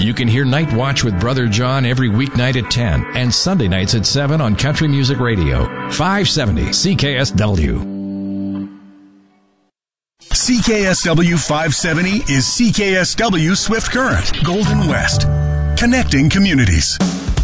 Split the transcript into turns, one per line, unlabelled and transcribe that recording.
You can hear Night Watch with Brother John every weeknight at 10 and Sunday nights at 7 on Country Music Radio, 570 CKSW.
CKSW 570 is CKSW Swift Current, Golden West, connecting communities.